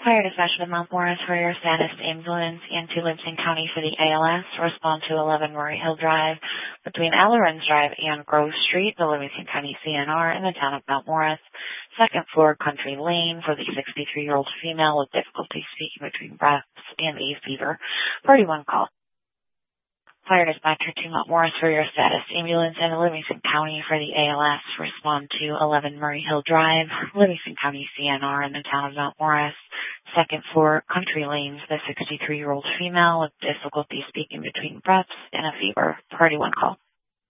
Fire dispatch to Mount Morris for your status ambulance and to Livingston County for the ALS. Respond to 11 Murray Hill Drive between Ellerins Drive and Grove Street, the Livingston County CNR in the town of Mount Morris. Second floor, Country Lane for the 63-year-old female with difficulty speaking between breaths and a fever. Party 1 call. Fire dispatcher to Mount Morris for your status ambulance and Livingston County for the ALS. Respond to 11 Murray Hill Drive, Livingston County CNR in the town of Mount Morris. Second floor, Country Lanes, the 63-year-old female with difficulty speaking between breaths and a fever. Party 1 call.